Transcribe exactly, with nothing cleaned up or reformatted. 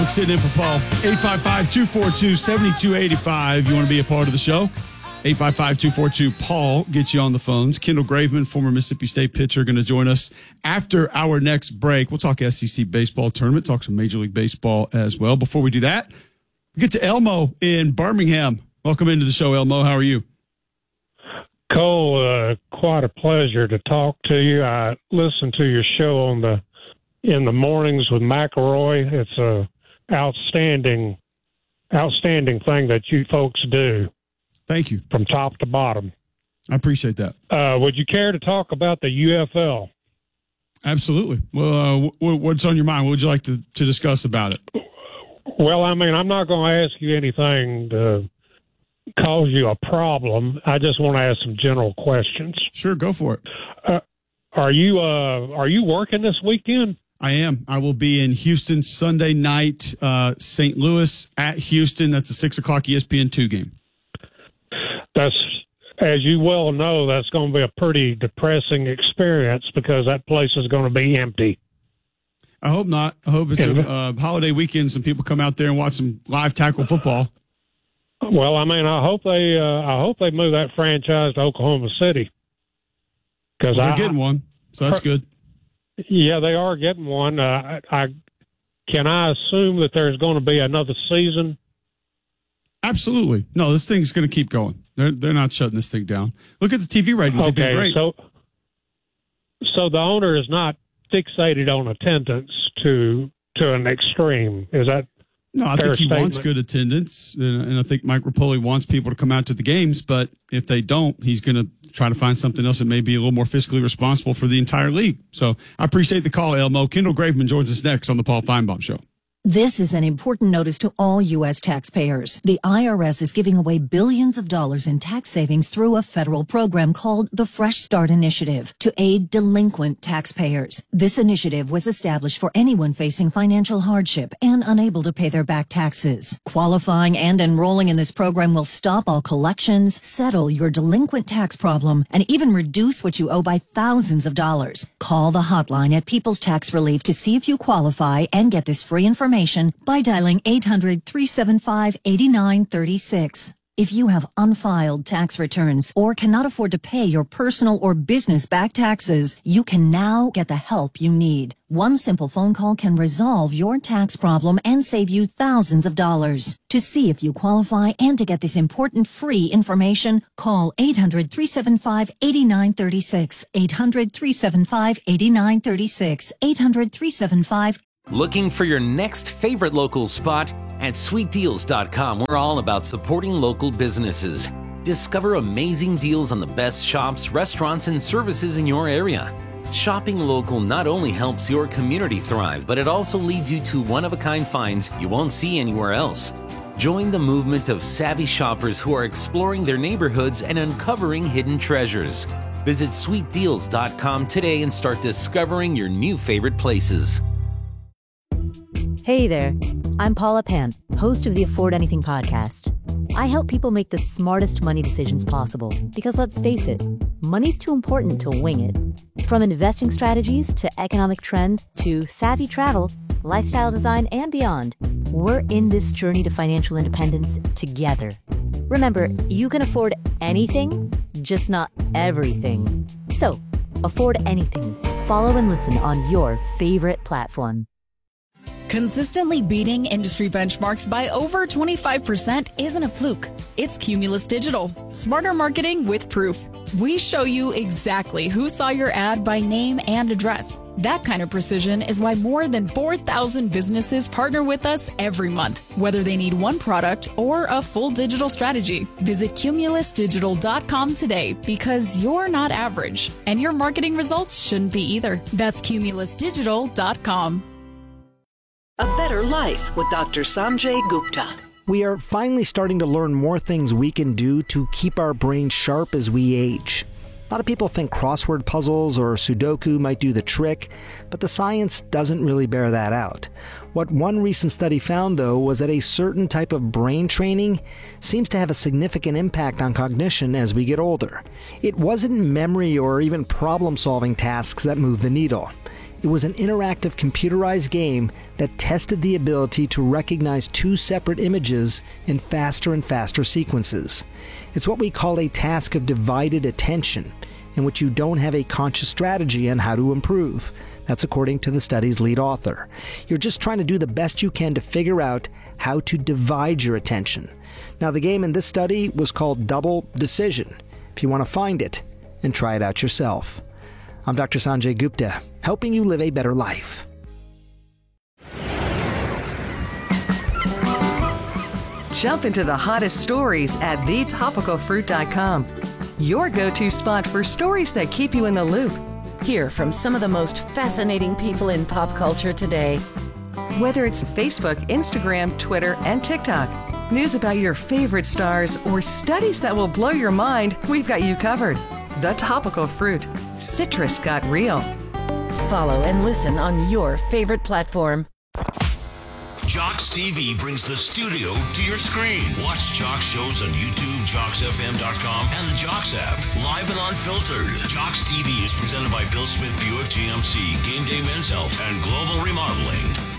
Sitting in for Paul. eight five five, two four two, seven two eight five. You want to be a part of the show? eight five five, two four two, Paul. Get you on the phones. Kendall Graveman, former Mississippi State pitcher, going to join us after our next break. We'll talk S E C baseball tournament, talk some Major League Baseball as well. Before we do that, we get to Elmo in Birmingham. Welcome into the show, Elmo. How are you? Cole, uh, quite a pleasure to talk to you. I listen to your show on the in the mornings with McElroy. It's a outstanding, outstanding thing that you folks do. Thank you. From top to bottom. I appreciate that. Uh, would you care to talk about the U F L? Absolutely. Well, uh, w- what's on your mind? What would you like to, to discuss about it? Well, I mean, I'm not going to ask you anything to cause you a problem. I just want to ask some general questions. Sure, go for it. Uh, are you uh, are you working this weekend? I am. I will be in Houston Sunday night, uh, Saint Louis at Houston. That's a six o'clock E S P N two game. That's, as you well know, that's going to be a pretty depressing experience because that place is going to be empty. I hope not. I hope it's a uh, holiday weekend. Some people come out there and watch some live tackle football. Well, I mean, I hope they, uh, I hope they move that franchise to Oklahoma City because well, they're I, getting one, so that's good. Yeah, they are getting one. Uh, I, I can I assume that there's going to be another season? Absolutely. No, this thing's going to keep going. They're they're not shutting this thing down. Look at the T V ratings. They've been Okay, great. so so the owner is not fixated on attendance to to an extreme. Is that? No, I Fair think he statement. wants good attendance, and, and I think Mike Rapoli wants people to come out to the games, but if they don't, he's going to try to find something else that may be a little more fiscally responsible for the entire league. So I appreciate the call, Elmo. Kendall Graveman joins us next on the Paul Feinbaum Show. This is an important notice to all U S taxpayers. The I R S is giving away billions of dollars in tax savings through a federal program called the Fresh Start Initiative to aid delinquent taxpayers. This initiative was established for anyone facing financial hardship and unable to pay their back taxes. Qualifying and enrolling in this program will stop all collections, settle your delinquent tax problem, and even reduce what you owe by thousands of dollars. Call the hotline at People's Tax Relief to see if you qualify and get this free information by dialing eight hundred, three seven five, eight nine three six. If you have unfiled tax returns or cannot afford to pay your personal or business back taxes, you can now get the help you need. One simple phone call can resolve your tax problem and save you thousands of dollars. To see if you qualify and to get this important free information, call eight hundred, three seven five, eight nine three six, eight hundred, three seven five, eight nine three six, eight hundred, three seven five. Looking for your next favorite local spot? At sweet deals dot com, we're all about supporting local businesses. Discover amazing deals on the best shops, restaurants, and services in your area. Shopping local not only helps your community thrive, but it also leads you to one-of-a-kind finds you won't see anywhere else. Join the movement of savvy shoppers who are exploring their neighborhoods and uncovering hidden treasures. Visit sweet deals dot com today and start discovering your new favorite places. Hey there, I'm Paula Pant, host of the Afford Anything podcast. I help people make the smartest money decisions possible because, let's face it, money's too important to wing it. From investing strategies to economic trends to savvy travel, lifestyle design, and beyond, we're in this journey to financial independence together. Remember, you can afford anything, just not everything. So, afford anything. Follow and listen on your favorite platform. Consistently beating industry benchmarks by over twenty-five percent isn't a fluke. It's Cumulus Digital. Smarter marketing with proof. We show you exactly who saw your ad by name and address. That kind of precision is why more than four thousand businesses partner with us every month, whether they need one product or a full digital strategy. Visit cumulus digital dot com today because you're not average, and your marketing results shouldn't be either. That's cumulus digital dot com. A Better Life with Doctor Sanjay Gupta. We are finally starting to learn more things we can do to keep our brains sharp as we age. A lot of people think crossword puzzles or Sudoku might do the trick, but the science doesn't really bear that out. What one recent study found, though, was that a certain type of brain training seems to have a significant impact on cognition as we get older. It wasn't memory or even problem-solving tasks that move the needle. It was an interactive computerized game that tested the ability to recognize two separate images in faster and faster sequences. It's what we call a task of divided attention, in which you don't have a conscious strategy on how to improve. That's according to the study's lead author. You're just trying to do the best you can to figure out how to divide your attention. Now, the game in this study was called Double Decision. If you want to find it and try it out yourself. I'm Doctor Sanjay Gupta, helping you live a better life. Jump into the hottest stories at the topical fruit dot com. Your go-to spot for stories that keep you in the loop. Hear from some of the most fascinating people in pop culture today. Whether it's Facebook, Instagram, Twitter, and TikTok, news about your favorite stars, or studies that will blow your mind, we've got you covered. The Topical Fruit. Citrus got real. Follow and listen on your favorite platform. Jocks T V brings the studio to your screen. Watch Jocks shows on YouTube, jocks f m dot com, and the Jocks app. Live and unfiltered. Jocks T V is presented by Bill Smith Buick G M C, Game Day Men's Health, and Global Remodeling.